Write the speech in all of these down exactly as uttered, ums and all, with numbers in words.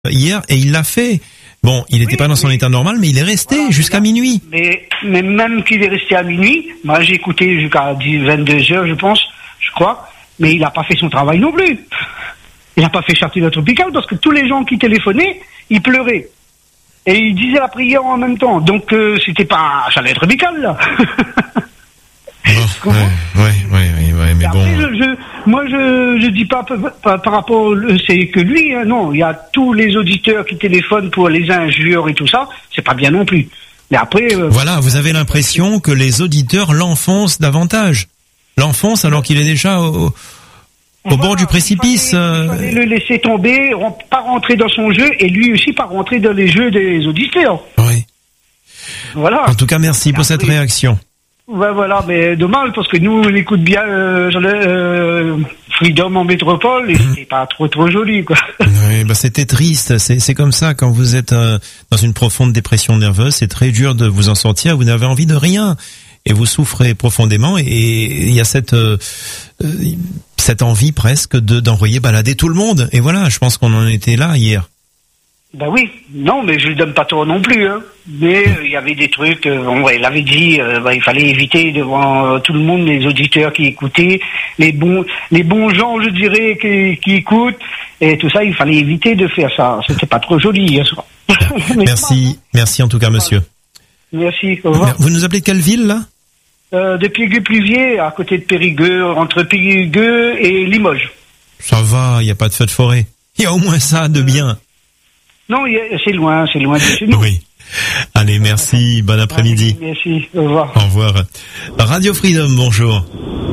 hier et il l'a fait. Bon, il n'était oui, pas dans son oui. état normal, mais il est resté voilà, jusqu'à là, minuit. Mais, mais même qu'il est resté à minuit, moi j'ai écouté jusqu'à vingt-deux heures, je pense, je crois, mais il n'a pas fait son travail non plus. Il n'a pas fait Chartier Tropical parce que tous les gens qui téléphonaient, ils pleuraient. Et ils disaient la prière en même temps. Donc euh, c'était pas Chartier Tropical, là. Oh, ouais, ouais, ouais, ouais, ouais, mais après, bon. Je, je, moi, je, je dis pas par, par rapport, c'est que lui, hein, non. Il y a tous les auditeurs qui téléphonent pour les injures et tout ça. C'est pas bien non plus. Mais après. Euh, voilà, vous avez l'impression que les auditeurs l'enfoncent davantage. L'enfoncent alors qu'il est déjà au, au voilà, bord du précipice. Il fallait, il fallait le laisser tomber, pas rentrer dans son jeu, et lui aussi pas rentrer dans les jeux des auditeurs. Oui. Voilà. En tout cas, merci et pour après, cette réaction. Ouais, voilà, mais dommage parce que nous on écoute bien euh, euh, Freedom en métropole et mmh. c'était pas trop trop joli quoi. Oui, bah c'était triste. C'est c'est comme ça quand vous êtes euh, dans une profonde dépression nerveuse, c'est très dur de vous en sortir. Vous n'avez envie de rien et vous souffrez profondément et il y a cette euh, cette envie presque de d'envoyer balader tout le monde. Et voilà, je pense qu'on en était là hier. Ben oui, non, mais je lui donne pas tort non plus, hein. Mais il euh, y avait des trucs, euh, on ouais, il avait dit, euh, bah, il fallait éviter devant euh, tout le monde, les auditeurs qui écoutaient, les bons, les bons gens, je dirais, qui, qui écoutent, et tout ça, il fallait éviter de faire ça. C'était pas trop joli hier soir. Merci, merci en tout cas, monsieur. Merci. Au revoir. Vous nous appelez de quelle ville là? euh, De Périgueux-Pluviers, à côté de Périgueux, entre Périgueux et Limoges. Ça va, il y a pas de feu de forêt. Il y a au moins ça de bien. Non, c'est loin, c'est loin de chez nous. Oui. Allez, merci, bon après-midi. Merci, au revoir. Au revoir. Radio Freedom, bonjour.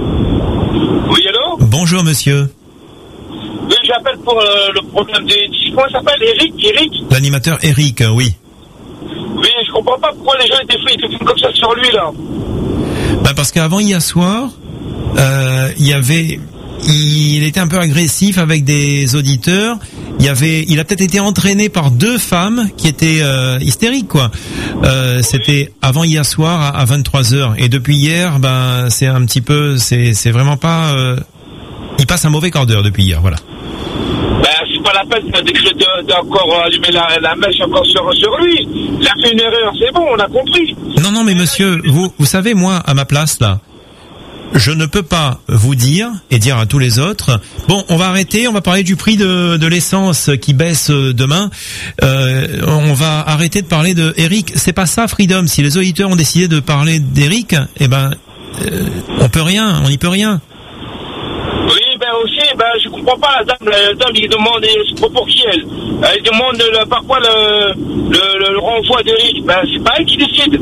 Oui, allô? Bonjour, monsieur. Oui, j'appelle pour euh, le problème des... Comment il s'appelle? Eric? Eric? L'animateur Eric, oui. Oui, je comprends pas pourquoi les gens étaient faits comme ça sur lui, là. Bah parce qu'avant, hier soir, euh, il y avait... Il était un peu agressif avec des auditeurs. Il y avait, il a peut-être été entraîné par deux femmes qui étaient euh, hystériques, quoi. Euh, c'était avant hier soir à, à vingt-trois heures. Et depuis hier, ben c'est un petit peu, c'est c'est vraiment pas. Euh, il passe un mauvais quart d'heure depuis hier, voilà. Ben c'est pas la peine d'encore allumer la, la mèche encore sur sur lui. Il a fait une erreur, c'est bon, on a compris. Non, non, mais monsieur, vous vous savez, moi à ma place là. Je ne peux pas vous dire et dire à tous les autres, bon, on va arrêter, on va parler du prix de, de l'essence qui baisse demain, euh, on va arrêter de parler de Eric. C'est pas ça, Freedom. Si les auditeurs ont décidé de parler d'Eric, eh ben, euh, on peut rien, on n'y peut rien. Oui, ben aussi, ben je comprends pas, la dame, la dame, il demande, c'est pas pour qui elle, elle demande le, parfois le, le, le renvoi d'Eric, ben c'est pas elle qui décide.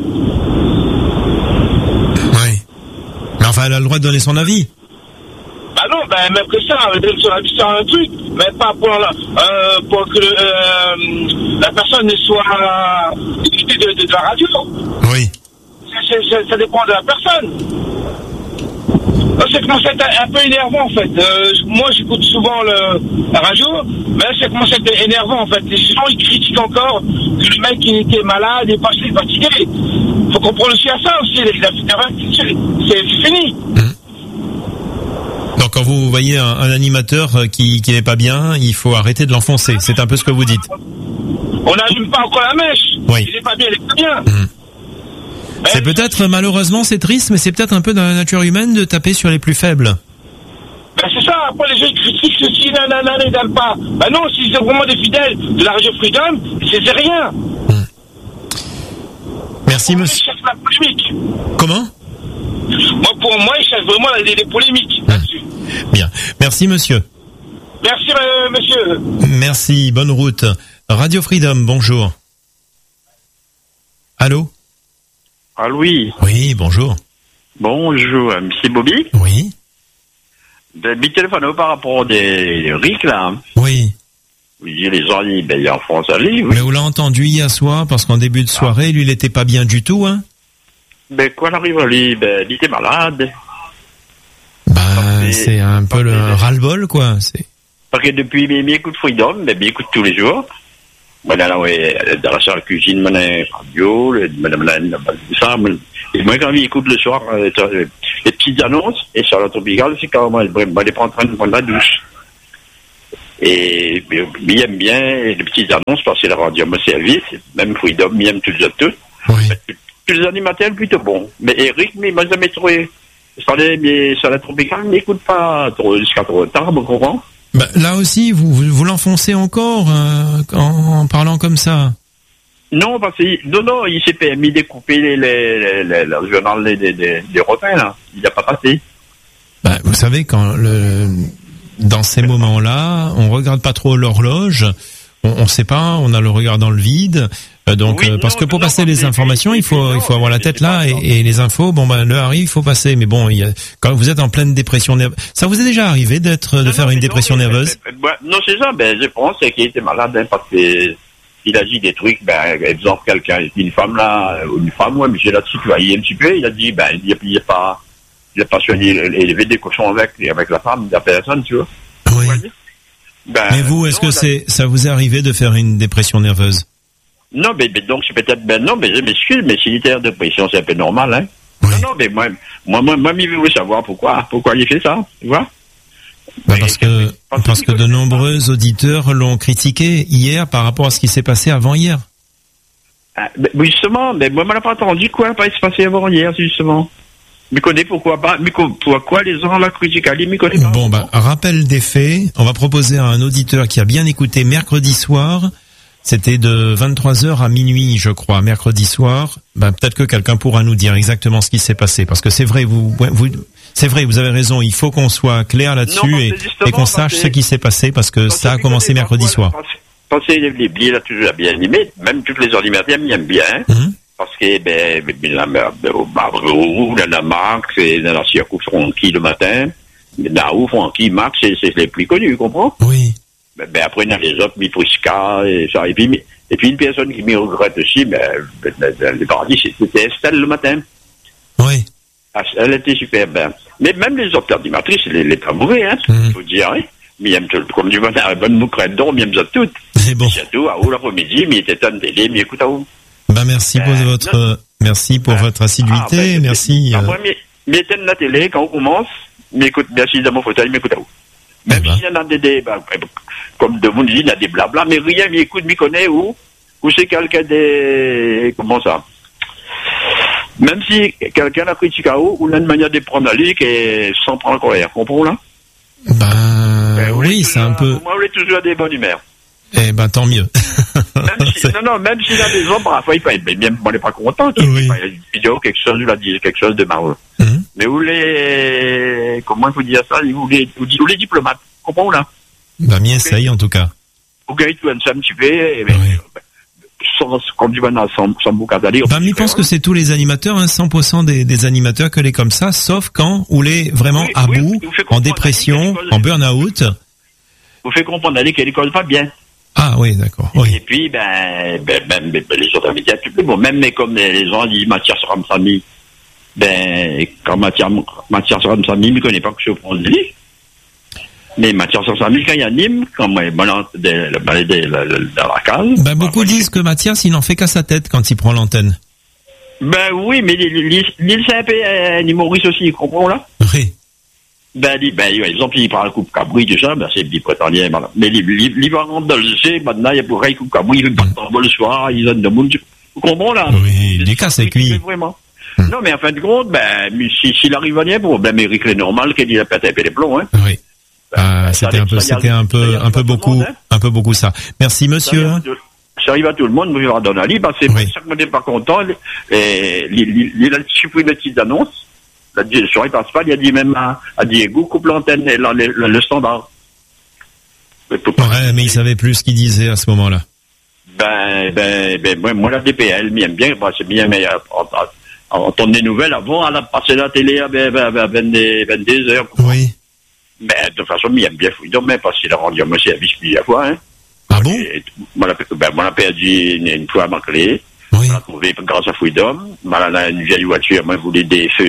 Enfin, elle a le droit de donner son avis. Bah non, bah même que ça, elle donne son avis sur un truc, mais pas pour, la, euh, pour que euh, la personne ne soit exclue de, de, de la radio. Oui. C'est, c'est, ça dépend de la personne. C'est commencé à être un peu énervant en fait. Euh, moi j'écoute souvent le, la radio, mais là ça commence à être énervant en fait. Les gens ils critiquent encore que le mec il était malade et pas fatigué. Faut comprendre aussi à ça aussi, il a fait une erreur, c'est, c'est fini. Donc quand vous voyez un, un animateur qui, qui n'est pas bien, il faut arrêter de l'enfoncer. C'est un peu ce que vous dites. On n'allume pas encore la mèche. Oui. Il n'est pas bien, il est pas bien. Mmh. C'est peut-être, malheureusement, c'est triste, mais c'est peut-être un peu dans la nature humaine de taper sur les plus faibles. Ben c'est ça, après les gens critiquent ceci, nanana, ils n'aiment pas. Ben non, s'ils sont vraiment des fidèles de la Radio Freedom, c'est, c'est rien. Mmh. Merci, monsieur. Ils cherchent la polémique. Comment? Moi, pour moi, ils cherchent vraiment les, les polémiques mmh. là-dessus. Bien. Merci, monsieur. Merci, euh, monsieur. Merci, bonne route. Radio Freedom, bonjour. Allô? Ah oui. Oui, bonjour. Bonjour, monsieur Bobby. Oui. De bi téléphone par rapport des rics là. Oui. Oui, les gens ils ben en France allez. Oui. Mais on l'a entendu hier soir parce qu'en début de soirée, ah. lui il était pas bien du tout, hein. Ben quoi arrive lui, ben il était malade. Bah c'est, c'est un peu le ras-le-bol quoi, c'est. Parce que depuis mes écoute Freedom, ben écoute tous les jours. Voilà, là, ouais, dans la salle de cuisine, mon radio, madame la, ça, et moi, quand j'écoute le soir, euh, les petites annonces, et sur la tropicale, c'est quand moi, je vais pas en train de prendre la douche. Et il aime bien les petites annonces parce qu'il a rendu à mon service, même Freedom, il aime tous les autres. Oui. Tous les animateurs plutôt bons. Mais Eric, mais il m'a jamais trouvé. Sur les, sur la tropicale, il n'écoute pas trop, jusqu'à trop tard, vous comprenez? Bah, là aussi, vous, vous, vous l'enfoncez encore euh, en, en parlant comme ça. Non, parce que non, non, il s'est permis de couper les, les, les, les, le journal des, des, des, des Européens, là. Il n'a pas passé. Bah, vous savez, quand le, dans ces moments-là, on regarde pas trop l'horloge, on ne sait pas, on a le regard dans le vide. Euh, donc, oui, euh, parce non, que pour non, passer les informations, il faut, non, il faut avoir la tête là, pas, et, et les infos, bon ben, l'heure arrive, il faut passer. Mais bon, il y a, quand vous êtes en pleine dépression nerveuse, ça vous est déjà arrivé d'être, de non, faire non, une dépression non, mais, nerveuse? mais, mais, non, c'est ça. Ben, je pense qu'il était malade, hein, parce que il a dit des trucs. Ben, exemple, quelqu'un, une femme là, une femme, ouais, mais j'ai là-dessus, tu vois, il un petit peu, il a dit, ben, il n'est pas, il a pas soigné, il avait des cochons avec, avec la femme, la personne, tu vois. Oui. Ben, mais vous, est-ce non, que c'est, ça vous est arrivé de faire une dépression nerveuse? Non, mais, mais donc c'est peut-être ben non, mais je m'excuse, mais si il était en dépression, c'est un peu normal, hein. Oui. Non, non, mais moi, moi, moi, moi, je veux savoir pourquoi, pourquoi il fait ça, tu vois. Bah parce que parce que de nombreux auditeurs l'ont critiqué hier par rapport à ce qui s'est passé avant hier. Ah, mais justement, mais moi, je n'ai pas entendu quoi pas se passer avant hier, justement. Je connais pourquoi pas, mais pourquoi les gens la critiquent, Ali, je connais pas. Bon, bah, rappel des faits. On va proposer à un auditeur qui a bien écouté mercredi soir. C'était de vingt-trois heures à minuit, je crois, mercredi soir. Ben, peut-être que quelqu'un pourra nous dire exactement ce qui s'est passé. Parce que c'est vrai, vous, vous, c'est vrai, vous avez raison. Il faut qu'on soit clair là-dessus non, et, et qu'on sache ce qui s'est passé parce que ça a commencé mercredi soir. Parce que les billets, là, toujours bien animé. Même toutes les animateurs m'aiment bien. Mmh. Parce que, ben, ben, au Barreau, dans la Marc, et dans la Circo Francky le matin. Dans où Francky, Marc, c'est, c'est les plus connus, tu comprends? Oui. Ben, ben après, dans les autres, Mifriska, et ça. Et puis, et puis une personne qui me regrette aussi, ben, ben le paradis, c'était Estelle le matin. Oui. Elle était super bien. Mais même les autres animatrices, les, les pas mauvais, hein, mmh. faut dire, hein. Mais il aime tout, comme du matin, bonne moucrette d'or, mais il aime ça toutes. C'est bon. Surtout, à où l'après-midi, mais il était en télé, mais écoute, à où. Ben, merci ben, pour votre, non. merci pour ben, votre assiduité, ah, ben, merci. Euh... Après, mais, mais était la télé, quand on commence, mais écoute, merci dans mon fauteuil, mais écoute, à où. Même ben. s'il y en a des, des ben, comme de vous dit, il y a des blabla, mais rien, mais écoute, m'y connaît où, où c'est quelqu'un des, comment ça? Même si quelqu'un a critiqué à où, ou a une manière de prendre la ligue et sans prendre en colère, comprends là? Ben, ben oui, c'est un peu. Moi, on est toujours à des bonnes humeurs. Eh ben, tant mieux. Même si, non, non, même s'il a des hommes, parfois, il fait, mais bien, on n'est pas content. Il oui. y a une vidéo, quelque chose, il a dit quelque chose de marrant. Mm-hmm. Mais où les, comment il faut dire ça, où les, où les diplomates, comprends là? Ben, m'y essaye, en tout cas. Ok, tu aimes ça un petit peu, et ben, oui. sans, comme du maintenant, sans, sans boucan d'aller. Ben, je pense que c'est tous les animateurs, hein, cent pour cent des, des animateurs que les comme ça, sauf quand, où les vraiment oui, à oui, bout, en dépression, en burn-out. Vous fait comprendre d'aller qu'elle école pas bien. Ah oui, d'accord. Oui. Et puis, ben, ben, ben, ben les autres médias, bon, même mais comme les gens disent Mathias Ramsamy, ben, quand Mathias, Mathias Ramsamy ne connaît pas que je prends le lit. Mais Mathias Ramsamy, quand il anime, quand moi, balance le balai dans la case. Ben, beaucoup ben, disent que Mathias, il n'en fait qu'à sa tête quand il prend l'antenne. Ben oui, mais l'île, c'est un peu un humoriste aussi, comprends là? Oui. Ben, ben, par exemple, il parle coupe cabri, tout ça, ben, c'est des prétendants, voilà. Mais il va rentrer dans le C, maintenant, il y a pour coupe cabri, il va pas le soir, il donne de monde, vous comprenez, là? Oui, des cas, c'est cuit. Vraiment. Hum. Non, mais en fin de compte, ben, si, s'il arrive à rien, bon, ben, Méric, c'est normal qu'il a pété les plombs, hein. Oui. Ben, euh, c'était un peu, c'était un peu, un peu beaucoup, monde, hein. un peu beaucoup ça. Merci, monsieur. Ça arrive à tout le monde, moi, je vais donner un livre, c'est pour ça que je n'étais pas content, et, il a supprimé les petites annonces. La soirée principale, il a dit même à, à Diego, coupe l'antenne et le, le, le standard. Mais ouais, mais il savait plus ce qu'il disait à ce moment-là. Ben, ben, ben, moi, moi la D P L, m'aime bien, bah, c'est bien, mais entendre des nouvelles avant, elle a passé la télé à, à, à vingt-deux heures. Oui. Ben, de toute façon, m'aime bien Freedom, mais parce qu'il a rendu à mon service plusieurs fois, hein. Ah bon? Moi, ben, moi, on a perdu une, une fois ma clé. Oui. On l'a trouvé grâce à Freedom. Moi, on a une vieille voiture, moi, je voulais des feux.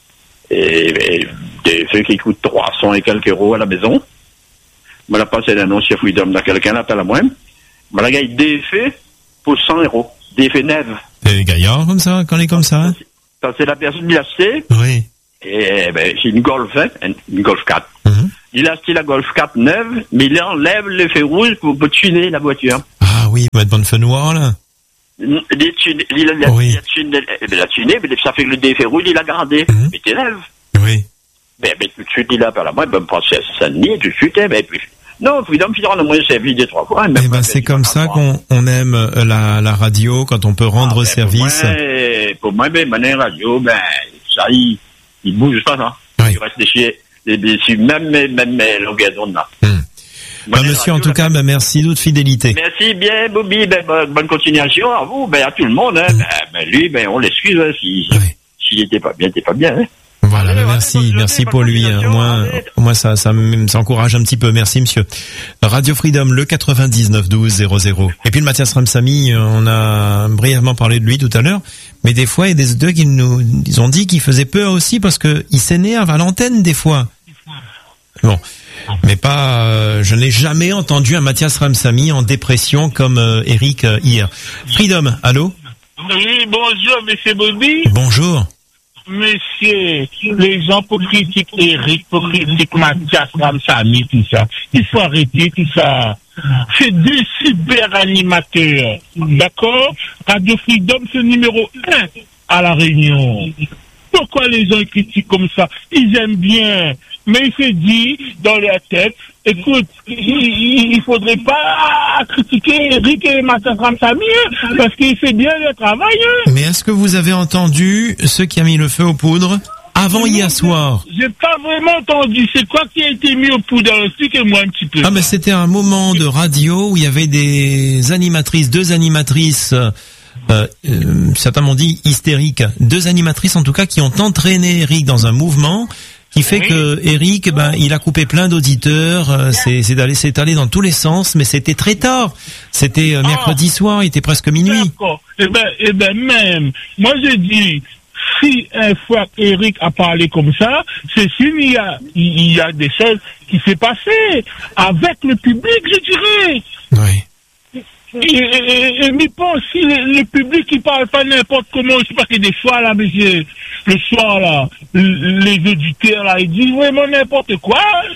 Et, et des feux qui coûtent trois cents et quelques euros à la maison. Je l'ai passé l'annonce sur Freedom, dans quelqu'un l'appelle à moi. Je l'ai gagné des feux pour cent euros. Des feux neufs. Des gaillards comme ça, quand on est comme ça? Ça, c'est la personne qui l'a acheté. Oui. Et ben, c'est une Golf, hein, une Golf quatre. Mm-hmm. Il a acheté la Golf quatre neuve, mais il enlève le feu rouge pour, pour tuner la voiture. Ah oui, il va être bonne feu noir, là. Il a tuné, il a, oui. il a tuné, il a tuné, mais ça fait que le défait rouge, il a gardé. Mmh. Mais t'élèves. Oui. Mais, mais tout de suite, il a par la moi, il me penser à Saint-Denis, tout de suite, mais puis, non, Freedom Fiddle, on a moins servi deux, trois fois. Eh ben, c'est comme ça qu'on, on aime la, la radio, quand on peut rendre ah, ben, service. Pour moi, pour moi, ben, mon radio, ben, ça, il, il bouge pas, ça. Oui. Il reste des chiens, des, des, même, même, même, longueur d'onde, là. Mmh. Ben, monsieur, radio, en tout cas, ben, merci de votre fidélité. Merci bien, Bobby, ben, bonne continuation à vous, ben, à tout le monde, hein. Mmh. Ben, ben, lui, ben, on l'excuse, hein, si, oui. S'il était pas bien, t'es pas bien, hein. Voilà, allez, merci, allez, merci pour lui. Hein. Au moins, au moins ça, ça, ça encourage un petit peu. Merci, monsieur. Radio Freedom, le quatre-vingt-dix-neuf douze zéro zéro. Et puis le Mathias Ramsamy, on a brièvement parlé de lui tout à l'heure, mais des fois, il y a des auditeurs qui nous, ils ont dit qu'il faisait peur aussi parce que il s'énerve à l'antenne des fois. Bon. Mais pas, euh, je n'ai jamais entendu un Mathias Ramsamy en dépression comme euh, Eric euh, hier. Freedom, allô? Oui, bonjour, monsieur Bobby. Bonjour. Monsieur, les gens pour critiquer Eric, pour critiquer Mathias Ramsamy, tout ça. Il faut arrêter tout ça. C'est deux super animateurs. D'accord? Radio Freedom, c'est numéro un à La Réunion. Pourquoi les gens critiquent comme ça? Ils aiment bien. Mais il se dit dans leur tête, écoute, il, il faudrait pas critiquer Eric et Mathias Ramsamy parce qu'il fait bien le travail. Mais est-ce que vous avez entendu ceux qui a mis le feu aux poudres avant hier soir? J'ai pas vraiment entendu. C'est quoi qui a été mis aux poudres? Expliquez-moi un petit peu. Ah, mais c'était un moment de radio où il y avait des animatrices, deux animatrices, euh, euh, certains m'ont dit hystériques, deux animatrices en tout cas qui ont entraîné Eric dans un mouvement qui fait oui. que Eric, ben, il a coupé plein d'auditeurs, euh, c'est, c'est allé, c'est allé dans tous les sens, mais c'était très tard. C'était euh, mercredi ah, soir, il était presque minuit. D'accord. Eh ben, eh ben, même, moi je dis, si une fois Eric a parlé comme ça, c'est s'il y a, il y a des choses qui s'est passé avec le public, je dirais. Oui. Et, et, et, mais pas aussi le, le public qui parle pas n'importe comment. Je sais pas que des fois là, monsieur, le soir là, les auditeurs là, ils disent vraiment n'importe quoi.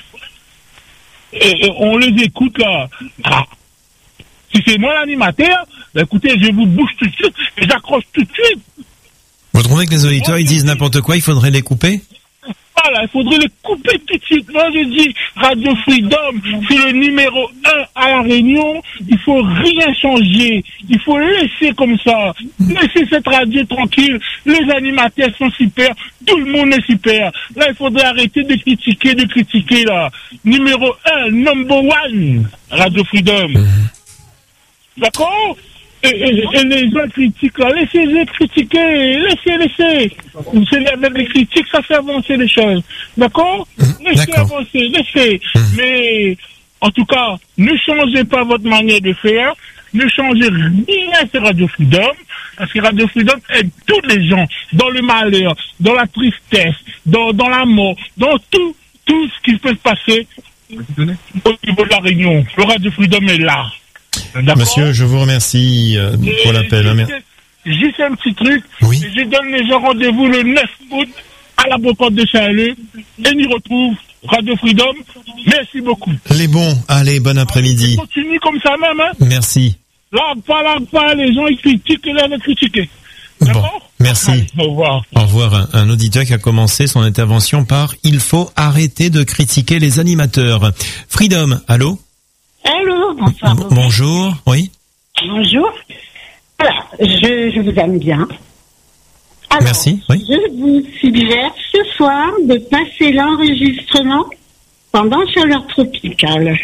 Et, et on les écoute là. Ah. Si c'est moi l'animateur, bah, écoutez, je vous bouge tout de suite et j'accroche tout de suite. Vous trouvez que les auditeurs ils disent n'importe quoi, il faudrait les couper? Voilà, il faudrait les couper tout de suite. Moi, je dis, Radio Freedom, c'est le numéro un à La Réunion. Il faut rien changer. Il faut laisser comme ça. Laisser cette radio tranquille. Les animateurs sont super. Tout le monde est super. Là, il faudrait arrêter de critiquer, de critiquer, là. Numéro un, number one, Radio Freedom. Mmh. D'accord? Et, et, et les gens critiquent là, laissez-les critiquer, laissez, laissez. C'est avec les critiques, ça fait avancer les choses. D'accord? Laissez D'accord. avancer, laissez. Mmh. Mais, en tout cas, ne changez pas votre manière de faire, ne changez rien sur Radio Freedom, parce que Radio Freedom aide tous les gens, dans le malheur, dans la tristesse, dans, dans la mort, dans tout, tout ce qui peut se passer au niveau de La Réunion. Le Radio Freedom est là. D'accord. Monsieur, je vous remercie euh, pour l'appel. Juste un petit truc. Oui. Je donne les gens rendez-vous le neuf août à la Brocante de Saint-Leu et nous retrouve Radio Freedom. Merci beaucoup. Les bons. Allez, bon après-midi. On continue comme ça même. Hein. Merci. Là, pas là, pas les gens ils critiquent, là, ils critiquent. D'accord. Bon, merci. Allez, au revoir. Au revoir. Un, un auditeur qui a commencé son intervention par « Il faut arrêter de critiquer les animateurs ». Freedom, allô? Allô, bonsoir. B- bonjour, oui. Bonjour. Alors, je, je vous aime bien. Alors, merci, oui. Je vous suggère ce soir de passer l'enregistrement pendant Chaleur Tropicale.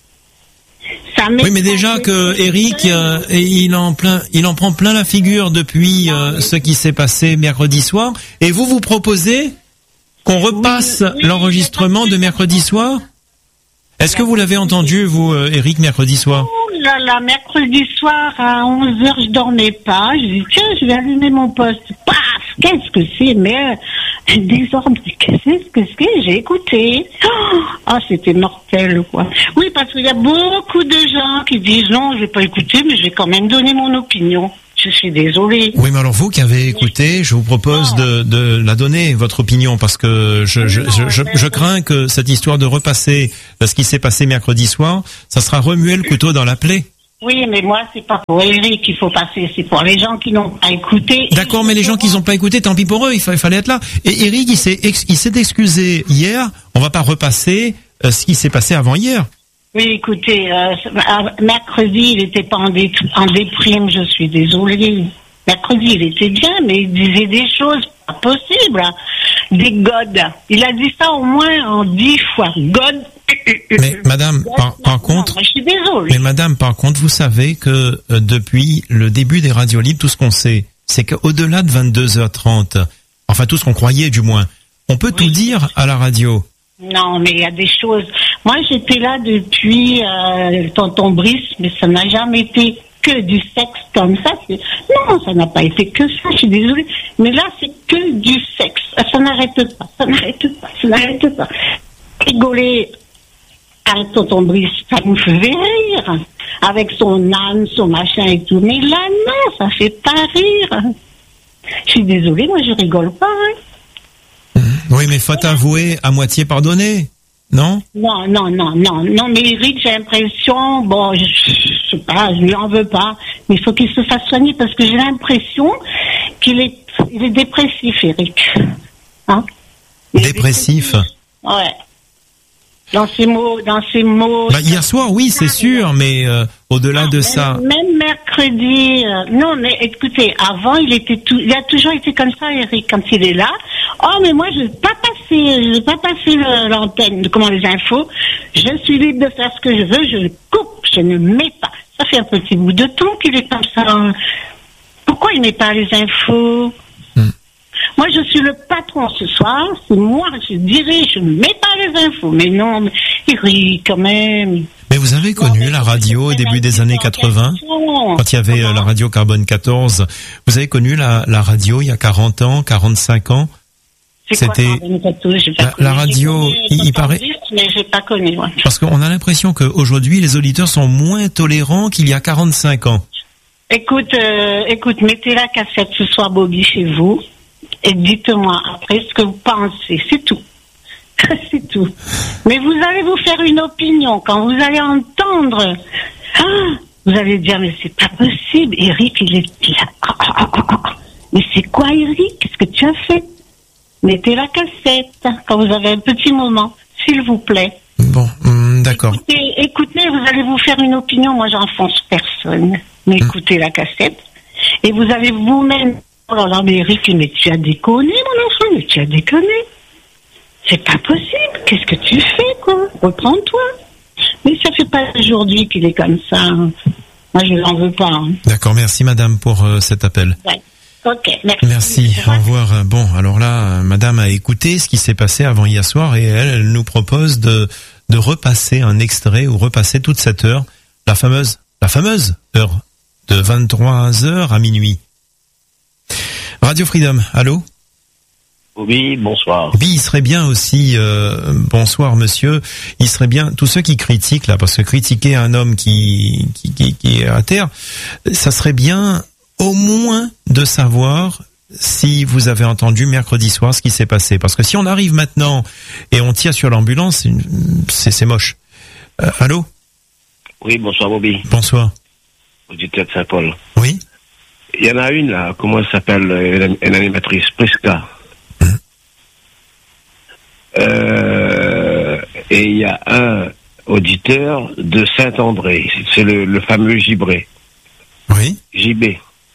Ça oui, mais déjà que Eric, euh, il en plein, il en prend plein la figure depuis euh, ce qui s'est passé mercredi soir. Et vous, vous proposez qu'on repasse oui, oui, l'enregistrement de mercredi soir? Est-ce que vous l'avez entendu, vous, euh, Eric, mercredi soir? Oh là là, mercredi soir, à onze heures, je dormais pas. Je dis, tiens, je vais allumer mon poste. Paf! Qu'est-ce que c'est? Mais, euh, désordre, qu'est-ce que c'est? J'ai écouté. Oh, oh, c'était mortel, quoi. Oui, parce qu'il y a beaucoup de gens qui disent, non, je vais pas écouter, mais je vais quand même donner mon opinion. Je suis désolée. Oui, mais alors vous qui avez écouté, je vous propose de, de la donner, votre opinion, parce que je, je, je, je, je crains que cette histoire de repasser ce qui s'est passé mercredi soir, ça sera remuer le couteau dans la plaie. Oui, mais moi, c'est pas pour Eric qu'il faut passer, c'est pour les gens qui n'ont pas écouté. D'accord, mais les gens qui n'ont pas écouté, tant pis pour eux, il fallait, il fallait être là. Et Eric, il s'est, ex, il s'est excusé hier, on va pas repasser euh, ce qui s'est passé avant hier. Oui, écoutez, euh, mercredi, il était pas en, dé- en déprime, je suis désolée. Mercredi, il était bien, mais il disait des choses pas possibles. Hein. Des godes. Il a dit ça au moins en dix fois. God. Mais madame, God, par, par non, contre, non, je suis désolée. mais madame, par contre, vous savez que euh, depuis le début des radios libres, tout ce qu'on sait, c'est qu'au-delà de vingt-deux heures trente, enfin tout ce qu'on croyait du moins, on peut oui. tout dire à la radio. Non, mais il y a des choses. Moi, j'étais là depuis euh, Tonton Brice, mais ça n'a jamais été que du sexe comme ça. C'est... Non, ça n'a pas été que ça, je suis désolée. Mais là, c'est que du sexe. Ça n'arrête pas, ça n'arrête pas, ça n'arrête pas. Rigoler avec Tonton Brice, ça nous faisait rire. Avec son âne, son machin et tout. Mais là, non, ça fait pas rire. Je suis désolée, moi, je rigole pas, hein. Oui, mais faute avouée, à moitié pardonnée, non? Non, non, non, non, non, mais Eric, j'ai l'impression, bon, je, je sais pas, je lui en veux pas, mais il faut qu'il se fasse soigner parce que j'ai l'impression qu'il est, il est dépressif, Eric. Hein? Dépressif? dépressif. Ouais. Dans ses mots, dans ses mots. Bah, hier soir, oui, c'est sûr, mais euh, au-delà ah, de même, ça. Même mercredi, euh, non, mais écoutez, avant, il était tout, il a toujours été comme ça, Eric, quand il est là. Oh, mais moi, je vais pas passer, je vais pas passer le, l'antenne, comment les infos. Je suis libre de faire ce que je veux, je coupe, je ne mets pas. Ça fait un petit bout de temps qu'il est comme ça. Pourquoi il met pas les infos? Hmm. Moi, je suis le patron ce soir. C'est moi, je dirais, je ne mets pas les infos. Mais non, mais Eric, quand même. Mais vous avez connu non, la radio au début des années quatre-vingts, quand il y avait euh, la radio Carbone quatorze. Vous avez connu la, la radio il y a quarante ans, quarante-cinq ans. C'est C'était quoi, la, la radio, il, il paraît. Mais j'ai pas connu, ouais. Parce qu'on a l'impression qu'aujourd'hui les auditeurs sont moins tolérants qu'il y a quarante-cinq ans. Écoute, euh, écoute, mettez la cassette ce soir, Bobby, chez vous, et dites-moi après ce que vous pensez. C'est tout, c'est tout. Mais vous allez vous faire une opinion quand vous allez entendre. Ah, vous allez dire mais c'est pas possible. Eric, il est là. Ah, ah, ah, ah. Mais c'est quoi, Eric? Qu'est-ce que tu as fait? Mettez la cassette quand vous avez un petit moment, s'il vous plaît. Bon, hum, d'accord. Écoutez, écoutez, vous allez vous faire une opinion. Moi, j'enfonce personne. Mais hum. écoutez la cassette. Et vous allez vous-même... Oh là là, mais Eric, mais tu as déconné, mon enfant, mais tu as déconné. C'est pas possible. Qu'est-ce que tu fais, quoi? Reprends-toi. Mais ça fait pas aujourd'hui qu'il est comme ça. Moi, je n'en veux pas. Hein. D'accord, merci madame pour euh, cet appel. Ouais. Ok, merci. Merci, au revoir. Bon, alors là, madame a écouté ce qui s'est passé avant hier soir et elle, elle nous propose de, de repasser un extrait ou repasser toute cette heure, la fameuse, la fameuse heure de vingt-trois heures à minuit. Radio Freedom, allô? Oui, bonsoir. Oui, il serait bien aussi, euh, bonsoir monsieur, il serait bien, tous ceux qui critiquent là, parce que critiquer un homme qui, qui, qui, qui est à terre, ça serait bien au moins de savoir si vous avez entendu mercredi soir ce qui s'est passé. Parce que si on arrive maintenant et on tire sur l'ambulance, c'est, c'est moche. Euh, allô? Oui, bonsoir Bobby. Bonsoir. Auditeur de Saint-Paul. Oui. Il y en a une là, comment elle s'appelle, une, une animatrice, Prisca. Hum. Euh, et il y a un auditeur de Saint-André, c'est le, le fameux Gibré. Oui. J B.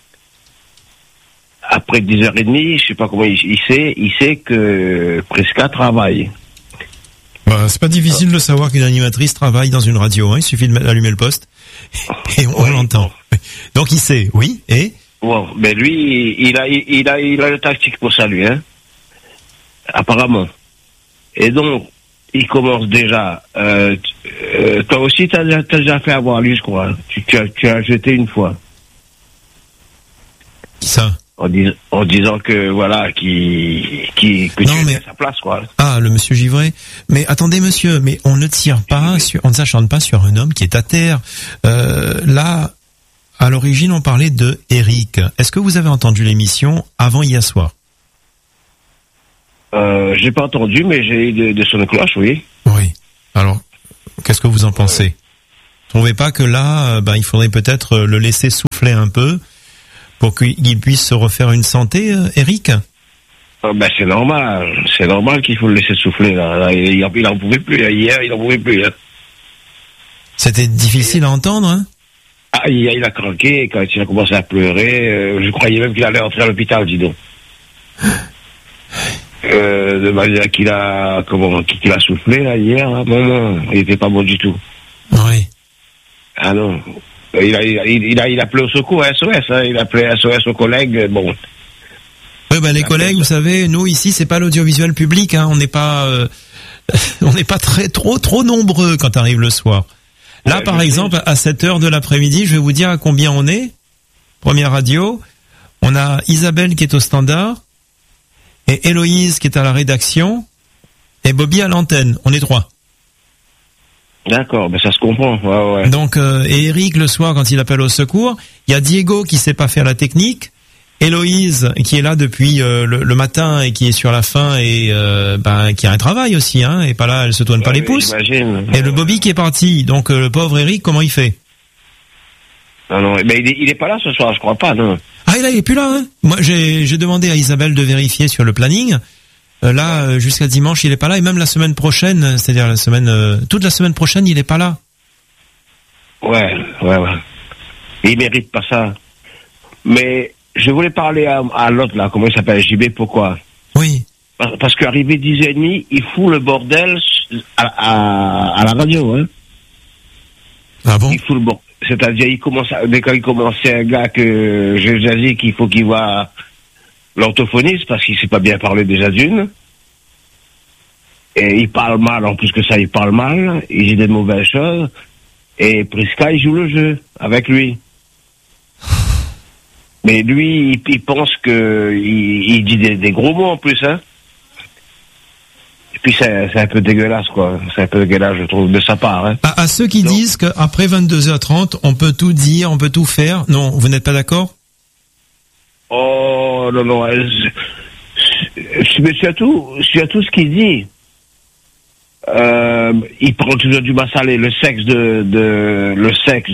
Après dix heures trente, je sais pas comment il, il sait, il sait que Prisca travaille. Bah, c'est pas difficile de savoir qu'une animatrice travaille dans une radio, hein. Il suffit d'allumer le poste et on, ouais, l'entend. Bon. Donc il sait, oui, et bon, mais lui, il a, il a, il a le tactique pour ça, lui, hein. Apparemment. Et donc, il commence déjà. Euh, euh, toi aussi, t'as, t'as déjà fait avoir lui, je crois. Tu, tu as, tu as jeté une fois. Qui ça? En, dis, en disant que voilà, qui, qui, que non, tu mais... es à sa place, quoi. Ah, le monsieur Givray. Mais attendez, monsieur, mais on ne tire pas, sur, on ne s'acharne pas sur un homme qui est à terre. Euh, là, à l'origine, on parlait de Eric. Est-ce que vous avez entendu l'émission avant hier soir? Euh, j'ai pas entendu, mais j'ai eu des, des sons de cloche, oui. Oui. Alors, qu'est-ce que vous en pensez? Vous trouvez pas que là, euh, ben, il faudrait peut-être le laisser souffler un peu pour qu'il puisse se refaire une santé, euh, Eric? Euh, ben, c'est normal. C'est normal qu'il faut le laisser souffler, là. là il, il, il en pouvait plus, là. Hier, il en pouvait plus, là. C'était difficile à entendre, hein? Ah, il, il a craqué, quand il a commencé à pleurer, euh, je croyais même qu'il allait entrer à l'hôpital, dis donc. Euh, de manière qu'il a, comment, qu'il a soufflé, là, hier, là. Non, non, il était pas bon du tout. Oui. Ah non. Il a, il a, il a, il a appelé au secours, S O S, hein. Il a appelé S O S aux collègues, bon. Oui, ben, les collègues, vous savez, nous, ici, c'est pas l'audiovisuel public, hein. On n'est pas, euh, on n'est pas très, trop, trop nombreux quand arrive le soir. Là, ouais, par exemple, sais. à sept heures de l'après-midi, je vais vous dire à combien on est. Première radio. On a Isabelle qui est au standard. Et Héloïse qui est à la rédaction. Et Bobby à l'antenne. On est trois. D'accord, ben ça se comprend. Ouais, ouais. Donc, euh, et Eric, le soir, quand il appelle au secours, il y a Diego qui sait pas faire la technique. Héloïse qui est là depuis euh, le, le matin et qui est sur la fin et euh, ben qui a un travail aussi, hein, et pas là, elle se tourne ouais, pas les pouces. J'imagine. Et le Bobby qui est parti, donc euh, le pauvre Eric, comment il fait? Non, non, mais il est, il est pas là ce soir, je crois pas, non. Ah, il est plus là, hein. Moi, j'ai, j'ai demandé à Isabelle de vérifier sur le planning. Euh, là, euh, jusqu'à dimanche, il est pas là, et même la semaine prochaine, c'est-à-dire la semaine, euh, toute la semaine prochaine, il est pas là. Ouais, ouais, ouais. Il mérite pas ça. Mais je voulais parler à, à l'autre, là, comment il s'appelle, J B, pourquoi? Oui. Parce, parce qu'arrivé dix heures trente, il fout le bordel à, à, à la radio, hein. Ah bon? Il fout le bordel. C'est-à-dire, il commence à, dès qu'il commence, c'est un gars que je j'ai dit qu'il faut qu'il voit l'orthophoniste parce qu'il sait pas bien parler déjà d'une. Et il parle mal, en plus que ça, il parle mal, il dit des mauvaises choses. Et Prisca, il joue le jeu avec lui. Mais lui, il, il pense que il, il dit des, des gros mots en plus, hein. Et puis c'est, c'est un peu dégueulasse, quoi. C'est un peu dégueulasse, je trouve, de sa part, hein. À, à ceux qui Donc, disent qu'après vingt-deux heures trente, on peut tout dire, on peut tout faire. Non, vous n'êtes pas d'accord? Oh, non, non. Mais surtout, surtout ce qu'il dit. Euh, il parle toujours du Massalé, le sexe de, de, le sexe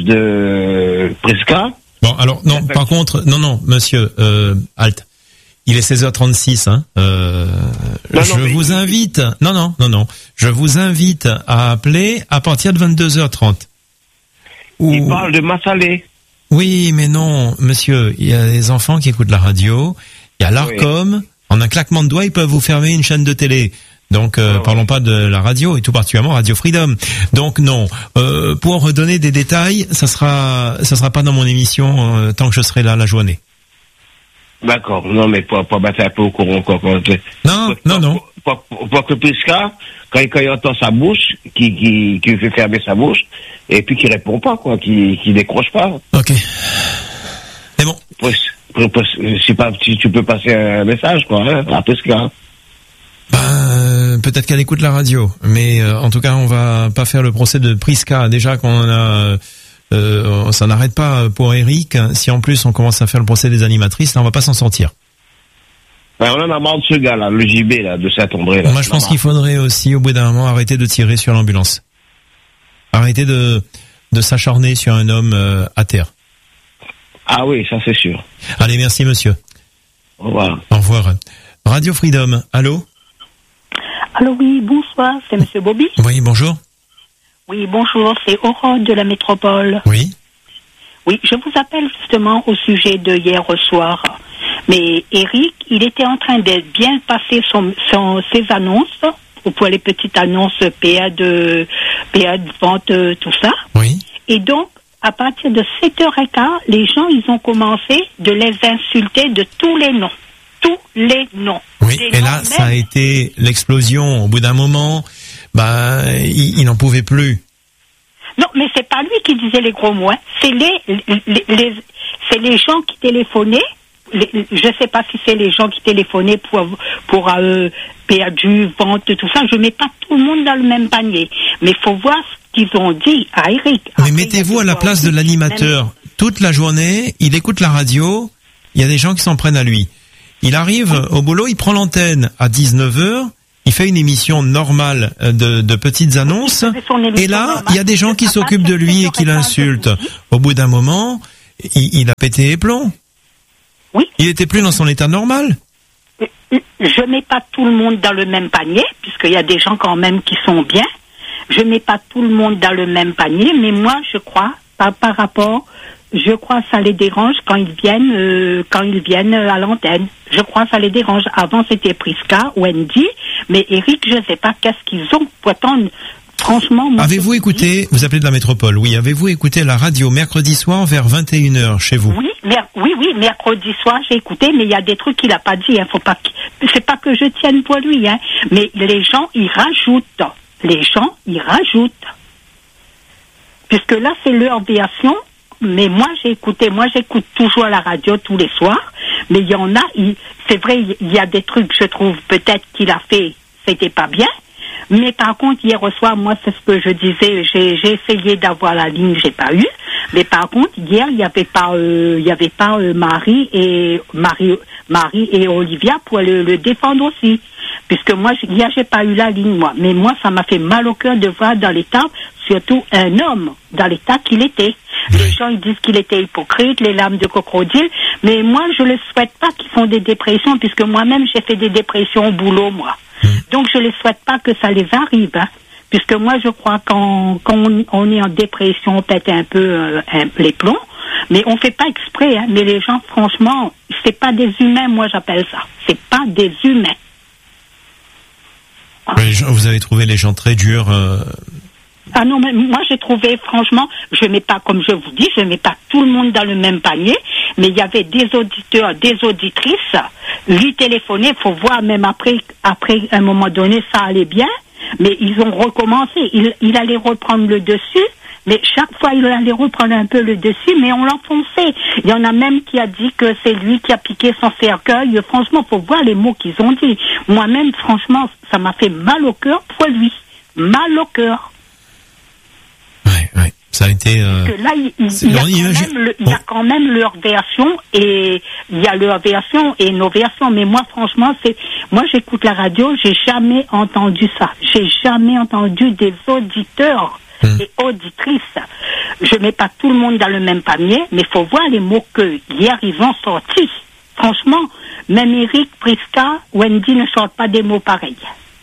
de Prisca. Bon, alors, non, par contre, non, non, monsieur, euh, halt. Il est seize heures trente-six, hein. Euh, non, je non, vous invite, non, non, non, non, je vous invite à appeler à partir de vingt-deux heures trente. Ou... Il parle de Massalé. Oui, mais non, monsieur, il y a des enfants qui écoutent la radio, il y a l'Arcom, oui. En un claquement de doigts, ils peuvent vous fermer une chaîne de télé. Donc, euh, oh, parlons ouais. pas de la radio, et tout particulièrement Radio Freedom. Donc, non, euh, pour redonner des détails, ça sera, ça sera pas dans mon émission euh, tant que je serai là la journée. D'accord, non, mais pour, pour battre un peu au courant, quoi. Quand, non, pour, non, non. Pour, pour, pour que Prisca, quand, quand il entend sa bouche, qui, qui, qui fait fermer sa bouche, et puis qu'il répond pas, quoi, qui, qui décroche pas. Ok. Mais bon. Pour, pour, pour, si, pas, si tu peux passer un message, quoi, hein, à Prisca. Ben, euh, peut-être qu'elle écoute la radio, mais euh, en tout cas, on va pas faire le procès de Prisca. Déjà qu'on a, euh, ça n'arrête pas pour Eric. Si en plus on commence à faire le procès des animatrices, là, on va pas s'en sortir. Ben, on en a marre de ce gars là, le J B là, de Saint-André. Là, Moi, je pense qu'il faudrait aussi, au bout d'un moment, arrêter de tirer sur l'ambulance. Arrêter de de s'acharner sur un homme euh, à terre. Ah oui, ça c'est sûr. Allez, merci monsieur. Au revoir. Au revoir. Radio Freedom, allô? Allô, oui, bonsoir, c'est monsieur Bobby. Oui, bonjour. Oui, bonjour, c'est Aurore de la métropole. Oui. Oui, je vous appelle justement au sujet de hier au soir. Mais Eric, il était en train de bien passer son, son, ses annonces, pour les petites annonces P A de, P A de vente, tout ça. Oui. Et donc, à partir de sept heures quinze, les gens, ils ont commencé de les insulter de tous les noms. Tous les noms. Oui, des et là, mêmes. Ça a été l'explosion. Au bout d'un moment, bah, il, il n'en pouvait plus. Non, mais c'est pas lui qui disait les gros mots. Hein. C'est les, les, les, c'est les gens qui téléphonaient. Les, je sais pas si c'est les gens qui téléphonaient pour pour euh, P A D U, vente, tout ça. Je mets pas tout le monde dans le même panier. Mais faut voir ce qu'ils ont dit à Eric. Mais après, mettez-vous à la place de l'animateur. Même... toute la journée, il écoute la radio, il y a des gens qui s'en prennent à lui. Il arrive au boulot, il prend l'antenne à dix-neuf heures, il fait une émission normale de, de petites annonces, et là, il y a des gens qui s'occupent de lui et qui l'insultent. Au bout d'un moment, il, il a pété les plombs. Oui. Il était plus dans son état normal. Je mets pas tout le monde dans le même panier, puisqu'il y a des gens quand même qui sont bien. Je mets pas tout le monde dans le même panier, mais moi, je crois, par, par rapport, je crois que ça les dérange quand ils viennent, euh, quand ils viennent à l'antenne. Je crois que ça les dérange. Avant, c'était Prisca, Wendy, mais Eric, je sais pas qu'est-ce qu'ils ont. Pourtant, franchement, moi, avez-vous écouté, vous appelez de la métropole, oui, avez-vous écouté la radio mercredi soir vers vingt et une heures chez vous? Oui, mer- oui, oui, mercredi soir, j'ai écouté, mais il y a des trucs qu'il a pas dit, hein, faut pas, c'est pas que je tienne pour lui, hein, mais les gens, ils rajoutent. Les gens, ils rajoutent. Puisque là, c'est leur version, mais moi, j'ai écouté, moi, j'écoute toujours la radio tous les soirs, mais il y en a, il, c'est vrai, il y a des trucs, je trouve, peut-être qu'il a fait, c'était pas bien, mais par contre, hier au soir, moi, c'est ce que je disais, j'ai, j'ai essayé d'avoir la ligne, j'ai pas eu, mais par contre, hier, il y avait pas, euh, il y avait pas euh, Marie et Marie, Marie et Olivia pour le, le défendre aussi. Puisque moi, hier, j'ai pas eu la ligne, moi. Mais moi, ça m'a fait mal au cœur de voir dans l'état, surtout un homme, dans l'état qu'il était. Les gens, ils disent qu'il était hypocrite, les larmes de crocodile. Mais moi, je ne souhaite pas qu'ils font des dépressions, puisque moi-même, j'ai fait des dépressions au boulot, moi. Donc, je ne souhaite pas que ça les arrive, hein. Puisque moi, je crois qu'en, quand on, on est en dépression, on pète un peu euh, un, les plombs. Mais on fait pas exprès, hein. Mais les gens, franchement, c'est pas des humains, moi, j'appelle ça. C'est pas des humains. Les gens, vous avez trouvé les gens très durs. Euh... Ah non, mais moi j'ai trouvé, franchement, je mets pas, comme je vous dis, je mets pas tout le monde dans le même panier, mais il y avait des auditeurs, des auditrices, lui téléphoner, faut voir, même après, après un moment donné, ça allait bien, mais ils ont recommencé, il, il allait reprendre le dessus, mais chaque fois il allait reprendre un peu le dessus, mais on l'enfonçait. Il y en a même qui a dit que c'est lui qui a piqué son cercueil. Franchement, faut voir les mots qu'ils ont dit. Moi-même, franchement, ça m'a fait mal au cœur pour lui. Mal au cœur. Ouais, ouais. Ça a été. Euh... Parce que là, il, il, il, y a quand même le, il y a quand même leur version et il y a leur version et nos versions. Mais moi, franchement, c'est moi, j'écoute la radio, j'ai jamais entendu ça. J'ai jamais entendu des auditeurs et auditrices. Je mets pas tout le monde dans le même panier, mais faut voir les mots que hier ils ont sortis. Franchement, même Eric, Prisca, Wendy ne sortent pas des mots pareils.